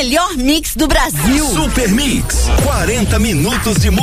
melhor mix do Brasil. Super Mix, 40 minutos de música.